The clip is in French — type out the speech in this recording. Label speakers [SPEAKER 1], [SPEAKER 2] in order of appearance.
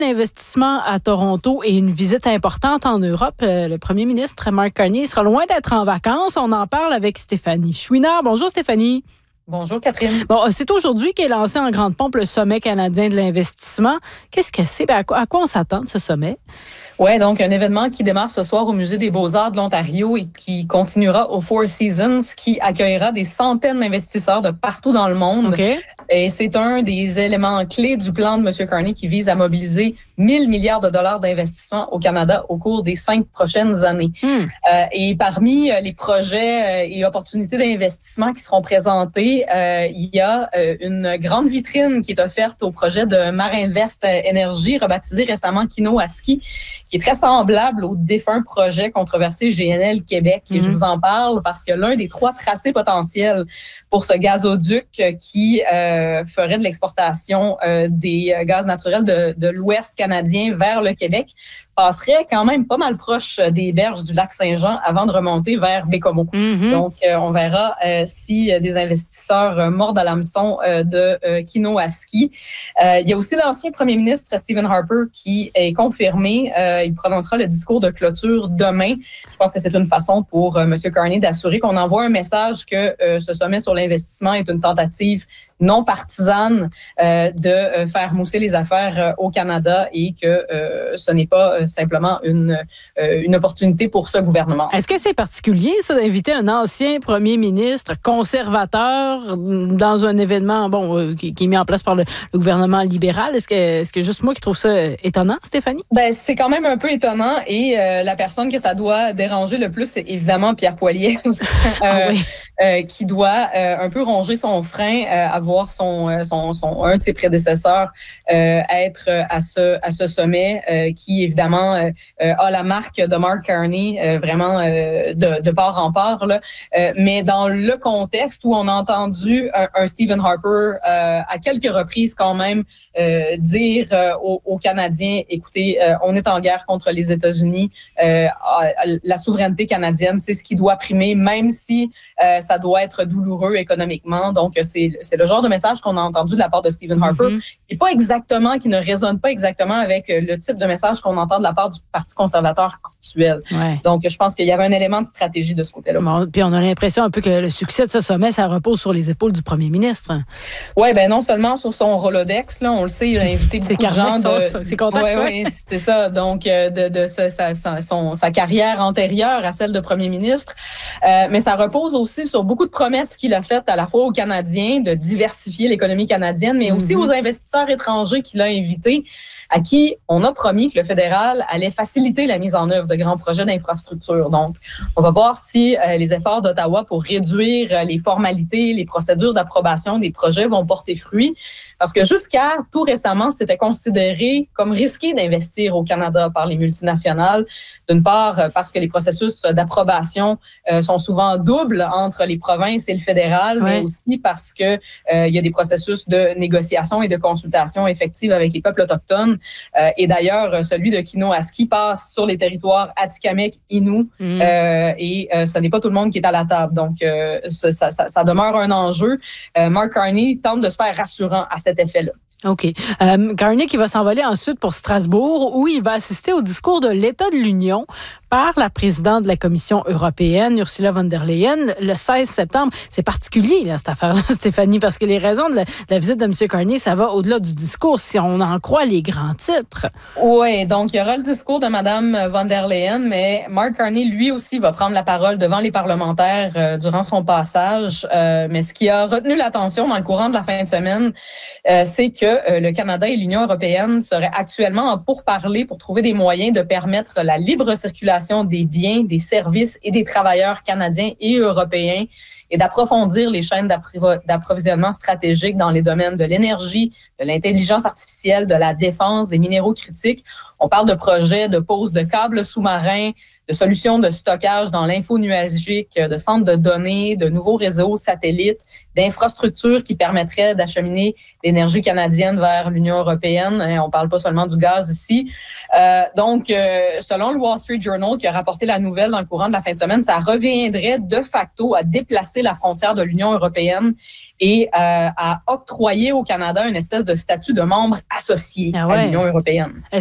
[SPEAKER 1] d'investissement à Toronto et une visite importante en Europe. Le premier ministre Mark Carney sera loin d'être en vacances. On en parle avec Stéphanie Chouinard. Bonjour Stéphanie.
[SPEAKER 2] Bonjour Catherine.
[SPEAKER 1] Bon, c'est aujourd'hui qu'est lancé en grande pompe le Sommet canadien de l'investissement. Qu'est-ce que c'est? À quoi on s'attend de ce sommet?
[SPEAKER 2] Oui, donc un événement qui démarre ce soir au Musée des Beaux-Arts de l'Ontario et qui continuera au Four Seasons, qui accueillera des centaines d'investisseurs de partout dans le monde.
[SPEAKER 1] Okay.
[SPEAKER 2] Et c'est un des éléments clés du plan de M. Carney qui vise à mobiliser 1 000 milliards de dollars d'investissement au Canada au cours des 5 prochaines années. Et parmi les projets et opportunités d'investissement qui seront présentés, il y a une grande vitrine qui est offerte au projet de Marinvest Énergie, rebaptisé récemment Kinoaski, qui est très semblable au défunt projet controversé GNL Québec. Et je vous en parle parce que l'un des 3 tracés potentiels pour ce gazoduc qui ferait de l'exportation des gaz naturels de l'Ouest canadien vers le Québec passerait quand même pas mal proche des berges du lac Saint-Jean avant de remonter vers Bécomo. Donc, on verra si des investisseurs mordent à l'hameçon de Kinoaski. Il y a aussi l'ancien premier ministre Stephen Harper qui est confirmé. Il prononcera le discours de clôture demain. Je pense que c'est une façon pour M. Carney d'assurer qu'on envoie un message que ce sommet sur l'investissement est une tentative non partisane de faire mousser les affaires au Canada et que ce n'est pas simplement une opportunité pour ce gouvernement.
[SPEAKER 1] Est-ce que c'est particulier, ça, d'inviter un ancien premier ministre conservateur dans un événement qui est mis en place par le gouvernement libéral? Est-ce que juste moi qui trouve ça étonnant, Stéphanie?
[SPEAKER 2] Ben, c'est quand même un peu étonnant et la personne que ça doit déranger le plus, c'est évidemment Pierre Poilievre, qui doit un peu ronger son frein à voir un de ses prédécesseurs être à ce sommet qui évidemment a la marque de Mark Carney vraiment de part en part là. Mais dans le contexte où on a entendu un Stephen Harper à quelques reprises quand même dire aux Canadiens, écoutez, on est en guerre contre les États-Unis, la souveraineté canadienne, c'est ce qui doit primer, même si ça doit être douloureux économiquement. Donc c'est le genre de message qu'on a entendu de la part de Stephen Harper et qui ne résonne pas exactement avec le type de message qu'on entend de la part du Parti conservateur actuel. Ouais. Donc, je pense qu'il y avait un élément de stratégie de ce côté-là aussi.
[SPEAKER 1] Puis on a l'impression un peu que le succès de ce sommet, ça repose sur les épaules du premier ministre.
[SPEAKER 2] Oui, ben non seulement sur son Rolodex, là, on le sait, il a invité beaucoup de gens.
[SPEAKER 1] C'est contact.
[SPEAKER 2] Oui, c'est ça. Donc, sa carrière antérieure à celle de premier ministre. Mais ça repose aussi sur beaucoup de promesses qu'il a faites à la fois aux Canadiens de diversifier l'économie canadienne, mais aussi aux investisseurs étrangers qu'il a invités, à qui on a promis que le fédéral allait faciliter la mise en œuvre de grands projets d'infrastructure. Donc, on va voir si les efforts d'Ottawa pour réduire les formalités, les procédures d'approbation des projets vont porter fruit. Parce que jusqu'à tout récemment, c'était considéré comme risqué d'investir au Canada par les multinationales. D'une part, parce que les processus d'approbation sont souvent doubles entre les provinces et le fédéral, mais aussi parce que il y a des processus de négociation et de consultation effective avec les peuples autochtones. Et d'ailleurs, celui de Kinoaski passe sur les territoires Atikamekw, Innu, et ce n'est pas tout le monde qui est à la table. Donc, ça demeure un enjeu. Mark Carney tente de se faire rassurant à cet effet-là.
[SPEAKER 1] OK. Carney qui va s'envoler ensuite pour Strasbourg, où il va assister au discours de l'État de l'Union par la présidente de la Commission européenne, Ursula von der Leyen, le 16 septembre. C'est particulier, là, cette affaire-là, Stéphanie, parce que les raisons de la visite de M. Carney, ça va au-delà du discours, si on en croit les grands titres.
[SPEAKER 2] Oui, donc il y aura le discours de Mme von der Leyen, mais Mark Carney, lui aussi, va prendre la parole devant les parlementaires durant son passage. Mais ce qui a retenu l'attention dans le courant de la fin de semaine, c'est que le Canada et l'Union européenne seraient actuellement en pourparlers pour trouver des moyens de permettre la libre circulation des biens, des services et des travailleurs canadiens et européens et d'approfondir les chaînes d'approvisionnement stratégiques dans les domaines de l'énergie, de l'intelligence artificielle, de la défense, des minéraux critiques. On parle de projets de pose de câbles sous-marins, solutions de stockage dans l'info nuagique, de centres de données, de nouveaux réseaux satellites, d'infrastructures qui permettraient d'acheminer l'énergie canadienne vers l'Union européenne. On parle pas seulement du gaz ici. Donc, selon le Wall Street Journal, qui a rapporté la nouvelle dans le courant de la fin de semaine, ça reviendrait de facto à déplacer la frontière de l'Union européenne et à octroyer au Canada une espèce de statut de membre associé à l'Union européenne.